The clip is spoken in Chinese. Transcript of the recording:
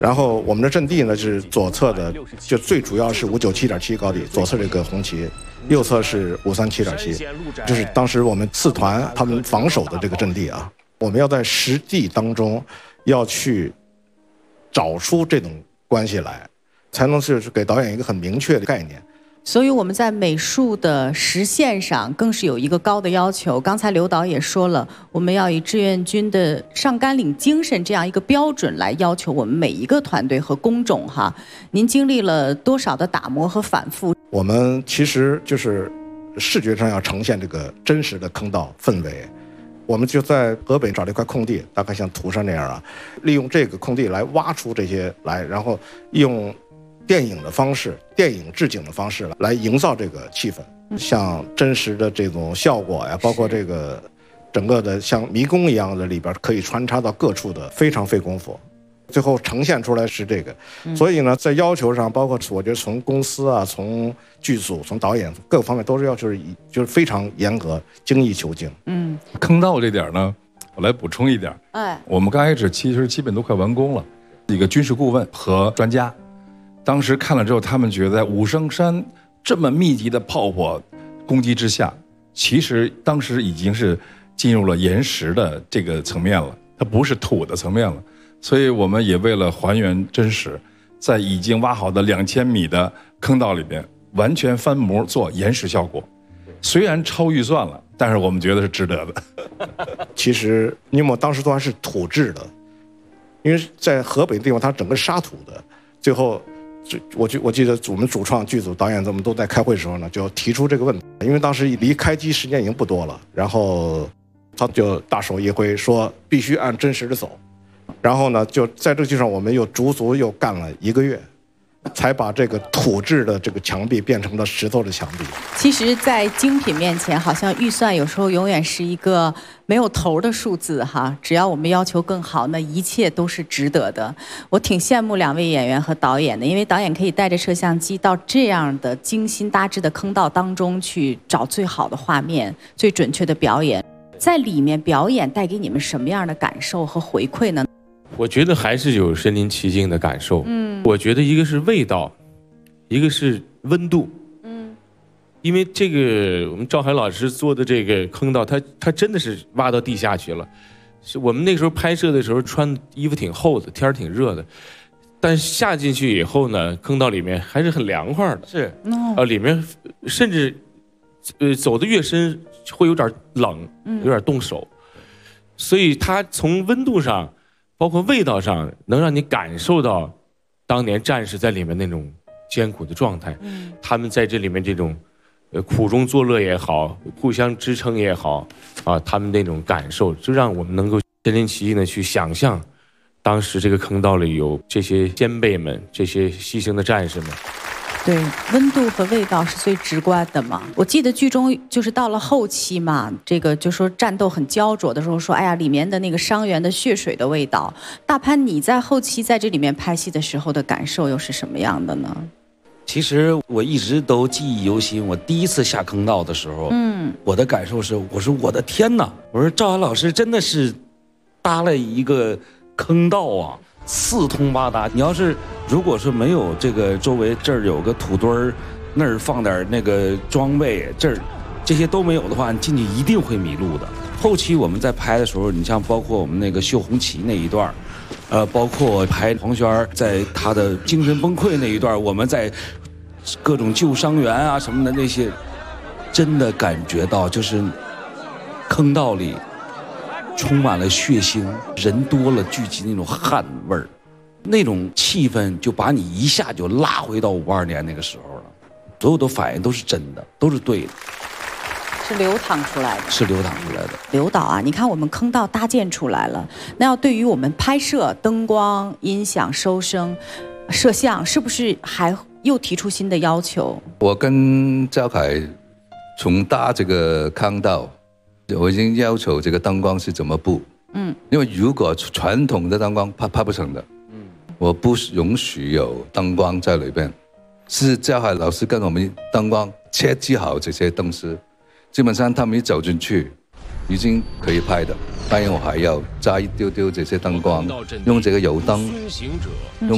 然后我们的阵地呢是左侧的，就最主要是597.7高地，左侧这个红旗，右侧是537.7，就是当时我们4团他们防守的这个阵地啊。我们要在实地当中要去找出这种关系来，才能是给导演一个很明确的概念。 所以我们在美术的实现上更是有一个高的要求。刚才刘导也说了，我们要以志愿军的上甘岭精神这样一个标准来要求我们每一个团队和工种哈。您经历了多少的打磨和反复？ 我们其实就是视觉上要呈现这个真实的坑道氛围。我们就在河北找了一块空地，大概像涂山那样啊，利用这个空地来挖出这些来，然后用电影的方式、电影置景的方式来营造这个气氛，像真实的这种效果呀，包括这个整个的像迷宫一样的里边可以穿插到各处的，非常费功夫。最后呈现出来是这个，所以呢，在要求上，包括我觉得从公司啊、从剧组、从导演各个方面都是要求就是非常严格、精益求精。 坑道这点呢，我来补充一点。我们刚开始其实基本都快完工了，一个军事顾问和专家，当时看了之后，他们觉得在武圣山这么密集的炮火攻击之下，其实当时已经是进入了岩石的这个层面了，它不是土的层面了。所以我们也为了还原真实，在已经挖好的2000米的坑道里边完全翻模做延时效果，虽然超预算了，但是我们觉得是值得的。 其实尼莫当时都还是土质的，因为在河北的地方它整个沙土的，最后我记得我们主创剧组导演我们都在开会的时候呢，就提出这个问题，因为当时离开机时间已经不多了，然后他就大手一挥说必须按真实的走。然后呢，就在这个基础上，我们又足足又干了1个月，才把这个土质的这个墙壁变成了石头的墙壁。 其实，在精品面前，好像预算有时候永远是一个没有头的数字哈。只要我们要求更好，那一切都是值得的。我挺羡慕2位演员和导演的，因为导演可以带着摄像机到这样的精心搭制的坑道当中去找最好的画面、最准确的表演。在里面表演带给你们什么样的感受和回馈呢？ 我觉得还是有身临其境的感受。我觉得一个是味道，一个是温度。因为这个我们赵海老师做的这个坑道，他真的是挖到地下去了。是我们那时候拍摄的时候穿衣服挺厚的，天儿挺热的，但下进去以后呢，坑道里面还是很凉快的。是，里面甚至走得越深会有点冷，有点冻手。所以它从温度上包括味道上能让你感受到当年战士在里面那种艰苦的状态。他们在这里面这种苦中作乐也好，互相支撑也好啊，他们那种感受就让我们能够身临其境的去想象当时这个坑道里有这些先辈们，这些牺牲的战士们。 对，温度和味道是最直观的嘛。我记得剧中就是到了后期嘛，这个就说战斗很焦灼的时候说，哎呀，里面的那个伤员的血水的味道。大潘，你在后期在这里面拍戏的时候的感受又是什么样的呢？ 其实我一直都记忆犹新。我第一次下坑道的时候，我的感受是，我说我的天哪！我说赵涵老师真的是搭了一个坑道啊，四通八达。你要是如果是没有这个周围这儿有个土堆儿，那儿放点那个装备，这儿这些都没有的话，你进去一定会迷路的。后期我们在拍的时候，你像包括我们那个绣红旗那一段，包括拍黄轩在他的精神崩溃那一段，我们在各种救伤员啊什么的那些，真的感觉到就是坑道里充满了血腥，人多了聚集那种汗味儿，那种气氛就把你一下就拉回到52年那个时候了。所有的反应都是真的，都是对的， 是流淌出来的， 是流淌出来的。 刘导啊，你看我们坑道搭建出来了，那要对于我们拍摄、灯光、音响、收声、摄像，是不是还又提出新的要求？ 我跟赵凯从搭这个坑道，我已经要求这个灯光是怎么布。因为如果传统的灯光拍不成的，我不允许有灯光在里边。是赵海老师跟我们灯光设计好这些东西，基本上他们一走进去，已经可以拍的。当然我还要加一丢丢这些灯光，用这个油灯，用